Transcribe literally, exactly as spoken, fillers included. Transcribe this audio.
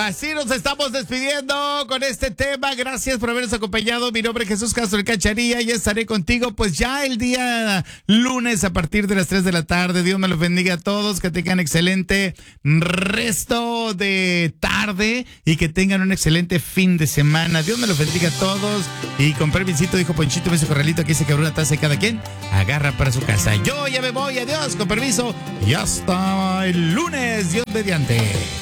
Así nos estamos despidiendo con este tema. Gracias por habernos acompañado. Mi nombre es Jesús Castro el Cacharilla y estaré contigo pues ya el día lunes a partir de las tres de la tarde. Dios me los bendiga a todos, que tengan excelente resto de tarde y que tengan un excelente fin de semana. Dios me los bendiga a todos y con permisito, dijo Ponchito, ese corralito aquí se quebró una taza y cada quien agarra para su casa. Yo ya me voy, adiós, con permiso y hasta el lunes, Dios mediante.